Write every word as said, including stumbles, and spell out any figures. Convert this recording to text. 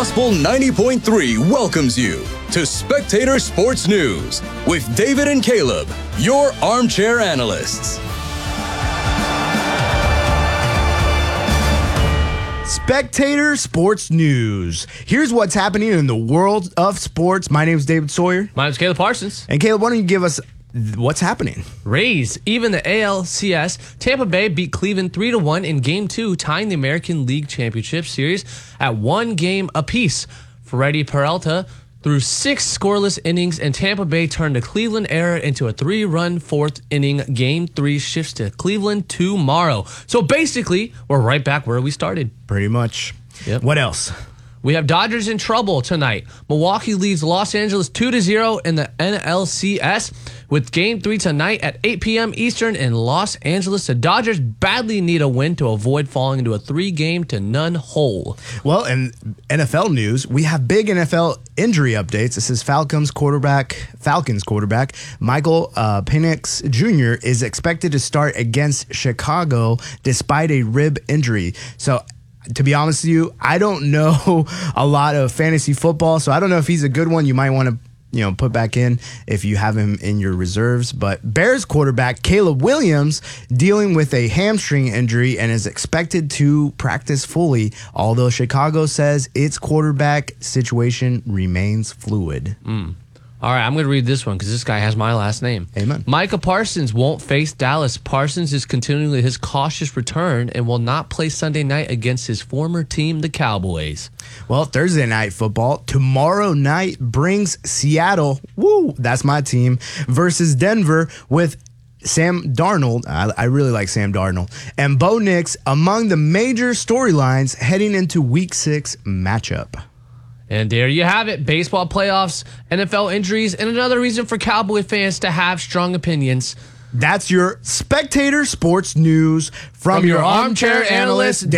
Gospel ninety point three welcomes you to Spectator Sports News with David and Caleb, your armchair analysts. Spectator Sports News. Here's what's happening in the world of sports. My name is David Sawyer. My name's Caleb Parsons. And Caleb, why don't you give us what's happening? Rays, even the A L C S. Tampa Bay beat Cleveland three to one in Game two, tying the American League Championship Series at one game apiece. Freddie Peralta threw six scoreless innings, and Tampa Bay turned a Cleveland error into a three-run fourth inning. Game three shifts to Cleveland tomorrow. So basically, we're right back where we started. Pretty much. Yep. What else? We have Dodgers in trouble tonight. Milwaukee leads Los Angeles two to zero in the N L C S with Game three tonight at eight p.m. Eastern in Los Angeles. The Dodgers badly need a win to avoid falling into a three-game to none hole. Well, in N F L news, we have big N F L injury updates. This is Falcons quarterback, Falcons quarterback Michael uh, Penix Junior is expected to start against Chicago despite a rib injury. So, to be honest with you, I don't know a lot of fantasy football, so I don't know if he's a good one. You might want to, you know, put back in if you have him in your reserves. But Bears quarterback Caleb Williams dealing with a hamstring injury and is expected to practice fully, although Chicago says its quarterback situation remains fluid. Mm. All right, I'm going to read this one because this guy has my last name. Amen. Micah Parsons won't face Dallas. Parsons is continuing his cautious return and will not play Sunday night against his former team, the Cowboys. Well, Thursday night football tomorrow night brings Seattle, woo, that's my team, versus Denver with Sam Darnold. I, I really like Sam Darnold. And Bo Nix among the major storylines heading into week six matchup. And there you have it. Baseball playoffs, N F L injuries, and another reason for Cowboy fans to have strong opinions. That's your Spectator Sports News from, From your your armchair armchair analyst, analyst,